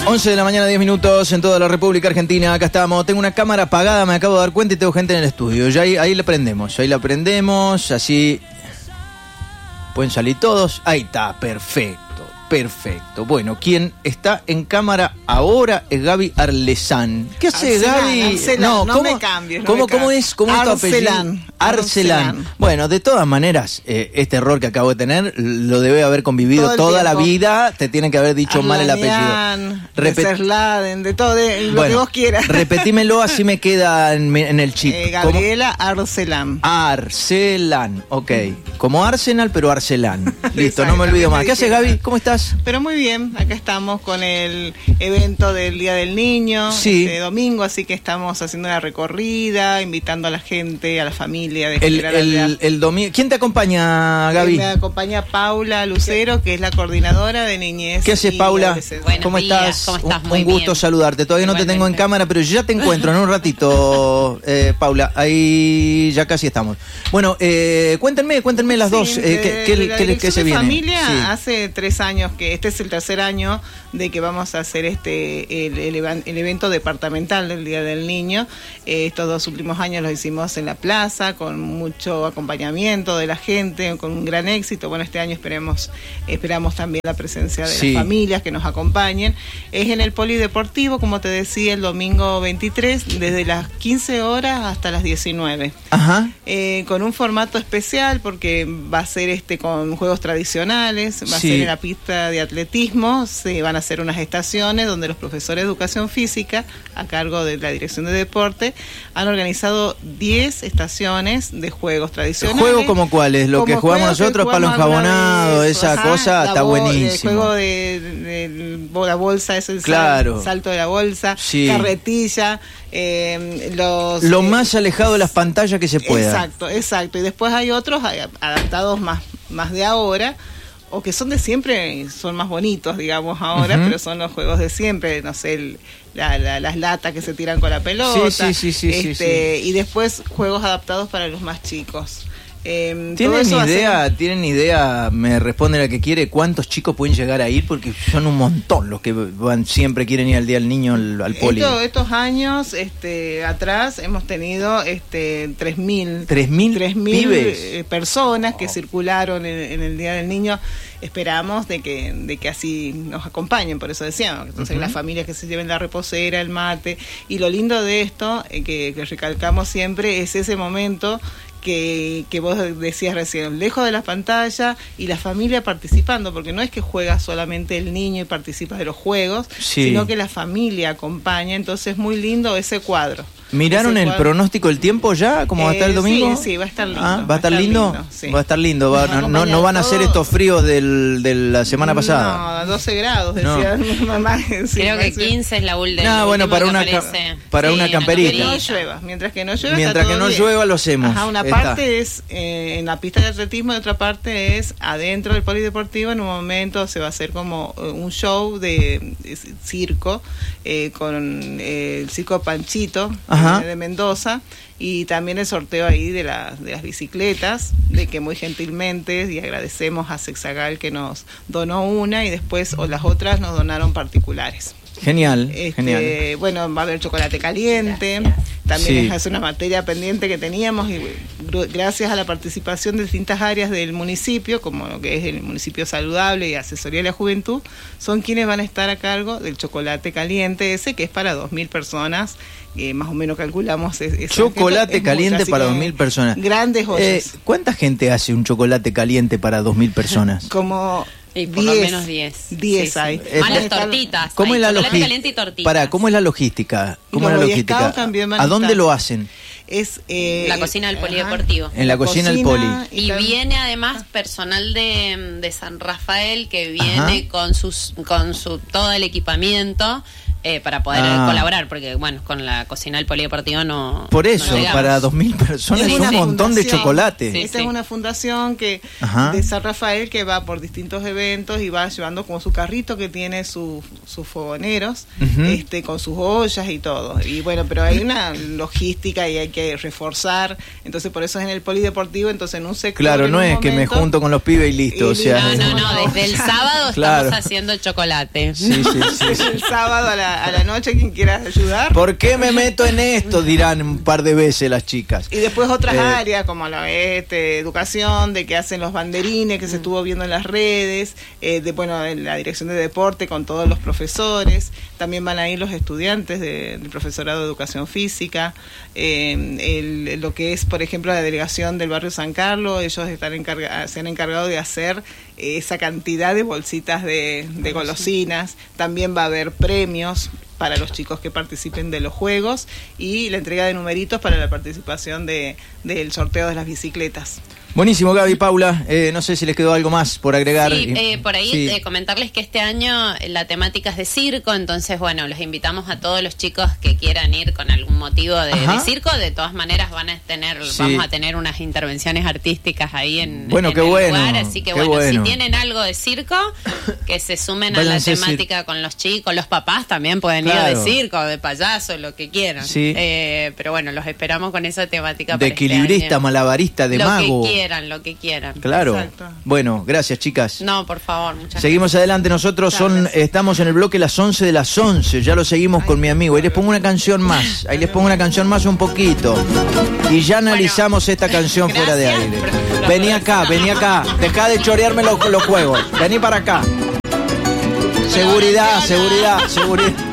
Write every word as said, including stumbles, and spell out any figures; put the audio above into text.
once de la mañana, diez minutos en toda la República Argentina. Acá estamos. Tengo una cámara apagada, me acabo de dar cuenta y tengo gente en el estudio. Ya ahí, ahí la prendemos, ahí la prendemos, así pueden salir todos. Ahí está, perfecto, perfecto. Bueno, quien está en cámara ahora es Gaby Arlesán. ¿Qué hace Arcelán, Gaby? Arcelán, no, no ¿cómo, me cambies. No ¿cómo, me ¿Cómo cambies. es? ¿Cómo es tu apellido? Arcelán. Arcelán. Arcelán. Bueno, de todas maneras, eh, este error que acabo de tener lo debe haber convivido Todo el toda tiempo. la vida. Te tienen que haber dicho mal el apellido. Arlanian, Repet- de Serladen, de todo, de lo Bueno, que vos quieras. repetímelo, así me queda en, mi- en el chip. Eh, ¿Cómo? Gabriela Arcelán. Arcelán, ok. Como Arsenal, pero Arcelán. Listo, no me Exactamente, olvido más. ¿Qué haces, dijeron. Gaby? ¿Cómo estás? Pero muy bien, acá estamos con el evento del Día del Niño, Sí. este domingo, así que estamos haciendo una recorrida, invitando a la gente, a la familia de El, General el, Alvear. el domingo. ¿Quién te acompaña, Gaby? Me acompaña Paula Lucero, que es la coordinadora de niñez. ¿Qué haces, y Paula? adolescencia. Buenos ¿Cómo días, estás? ¿cómo estás? Un, Muy un gusto bien. saludarte. Todavía no te tengo en Igualmente. cámara, pero yo ya te encuentro en un ratito, eh, Paula. Ahí ya casi estamos. Bueno, eh, cuéntenme, cuéntenme las Sí, dos. Eh, ¿qué, de qué- la qué- qué Dirección se de viene? Familia Sí. hace tres años que este es el tercer año de que vamos a hacer este el, el evan- el evento departamental del Día del Niño. Eh, estos dos últimos años los hicimos en la plaza con mucho acompañamiento de la gente, con un gran éxito. Bueno, este año esperemos esperamos también la presencia de Sí. las familias que nos acompañen. Es en el Polideportivo, como te decía, el domingo veintitrés, desde las quince horas hasta las diecinueve. Ajá. Eh, con un formato especial porque va a ser este con juegos tradicionales, va a Sí. ser en la pista de atletismo, se van a hacer unas estaciones donde los profesores de educación física, a cargo de la Dirección de Deporte, han organizado diez estaciones de juegos tradicionales. ¿Juego como cuáles? Lo Como que jugamos juegos que nosotros, palo jugamos alguna enjabonado, vez, esa ajá, cosa, la está bo- buenísimo. El juego de, de- de la bolsa, es el Claro. sal- salto de la bolsa, Sí. carretilla, eh, los... Lo eh, más alejado de las pantallas que se pueda. Exacto, exacto. Y después hay otros a- adaptados más, más de ahora, o que son de siempre, son más bonitos, digamos, ahora, Ujú. pero son los juegos de siempre, no sé, el- la- la- las latas que se tiran con la pelota. Sí, sí, sí, sí, sí, este, Y después juegos adaptados para los más chicos. Eh, todo ¿Tienen eso va a ser- idea, tienen idea, me responde la que quiere, cuántos chicos pueden llegar a ir? Porque son un montón los que van, siempre quieren ir al Día del Niño al, al poli. Esto- estos años este, atrás hemos tenido este, tres mil ¿Tres mil tres mil pibes? eh, personas que circularon en, en el Día del Niño. Esperamos de que, de que así nos acompañen, por eso decíamos. Entonces, Ujú. las familias que se lleven la reposera, el mate. Y lo lindo de esto, eh, que, que recalcamos siempre, es ese momento que, que vos decías recién, lejos de las pantallas y la familia participando, porque no es que juega solamente el niño y participa de los juegos, Sí. sino que la familia acompaña. Entonces, muy lindo ese cuadro. ¿Miraron Ese el cuadro. pronóstico del tiempo ya? ¿Cómo va a estar el Eh, domingo? sí, sí, va a estar lindo, Ah, ¿Va a estar lindo? sí. Va a estar lindo. va- Nos va a no, no, no acompañar van a ser todo. estos fríos del, de la semana pasada. No, a doce grados, No. decía mi mamá. Sí, Creo que parece- quince es la última. No, bueno, para una ca- para una camperita. Que no llueva, mientras que no llueva Mientras está que todo no bien. llueva lo hacemos. Ajá, una Está. parte es eh, en la pista de atletismo y otra parte es adentro del polideportivo. En un momento se va a hacer como eh, un show de, de circo eh, con eh, el circo Panchito Ajá. eh, de Mendoza, y también el sorteo ahí de, la, de las bicicletas, de que muy gentilmente, y agradecemos a Sexagal que nos donó una, y después o las otras nos donaron particulares. Genial, Este, genial. Bueno, va a haber chocolate caliente, también Sí. es una materia pendiente que teníamos, y gr- gracias a la participación de distintas áreas del municipio, como lo que es el municipio saludable y asesoría de la juventud, son quienes van a estar a cargo del chocolate caliente ese, que es para dos mil personas, eh, más o menos calculamos. Es, esa Chocolate es caliente mucho, así para que dos mil personas. Grandes ollas. Eh, ¿Cuánta gente hace un chocolate caliente para dos mil personas? Como Y por lo menos diez. diez Sí, sí. hay. Eh, Más las Están- tortitas. ¿Cómo hay es la chocolate logística? caliente y tortitas. Para, ¿cómo es la logística? ¿Cómo Y es la los Boy logística? Scouts también van a ¿A dónde estar. lo hacen? Es eh, La cocina del ajá. polideportivo. En la cocina del poli. Y tam- viene además personal de, de San Rafael que viene Ajá. con sus con su todo el equipamiento Eh, para poder Ah. colaborar, porque bueno, con la cocina del polideportivo no. Por eso, no llegamos. para dos mil personas Es es una un montón de fundación. chocolate. Sí, Esta sí. es una fundación que Ajá. de San Rafael que va por distintos eventos y va llevando como su carrito que tiene su- sus fogoneros, Ujú. este, con sus ollas y todo. Y bueno, pero hay una logística y hay que reforzar. Entonces por eso es en el polideportivo, entonces en un sector. Claro, en no un es que me momento, junto con los pibes y listo, o y sea. No, no, No, no, desde el sábado Claro. estamos haciendo chocolate. Sí, sí, sí, sí. El sábado a la, a la noche, quien quiera ayudar. ¿Por qué me meto en esto? Dirán un par de veces las chicas. Y después otras Eh, áreas como la este, educación, de que hacen los banderines, que se estuvo viendo en las redes, eh, de bueno, en la dirección de deporte con todos los profesores, también van a ir los estudiantes de- del profesorado de educación física, eh, el- lo que es, por ejemplo, la delegación del barrio San Carlos, ellos están encarga- se han encargado de hacer eh, esa cantidad de bolsitas de, de golosinas, también va a haber premios para los chicos que participen de los juegos y la entrega de numeritos para la participación de del sorteo de las bicicletas. Buenísimo, Gaby, Paula. Eh, no sé si les quedó algo más por agregar. Sí, eh, por ahí Sí. eh, comentarles que este año la temática es de circo, entonces bueno, los invitamos a todos los chicos que quieran ir con algún motivo de, Ajá. de circo. De todas maneras van a tener, Sí. vamos a tener unas intervenciones artísticas ahí en, Bueno, en qué el bueno, lugar, así que qué bueno, bueno. si tienen algo de circo, que se sumen a la Váyanse a cir- temática con los chicos, los papás también pueden ir Claro. de circo, de payaso, lo que quieran. Sí. Eh, pero bueno, los esperamos con esa temática. De para este equilibrista, año. malabarista, de lo mago. que quieran, lo que quieran. Claro. Exacto. Bueno, gracias, chicas. No, por favor, muchas Seguimos adelante, nosotros son Gracias. estamos en el bloque las once de las once, ya lo seguimos con mi amigo. Ahí les pongo una canción más, ahí les pongo una canción más un poquito. Y ya analizamos esta canción fuera de gracias. aire. Vení acá, vení acá, deja de chorearme los, los juegos, vení para acá. Seguridad, seguridad, seguridad.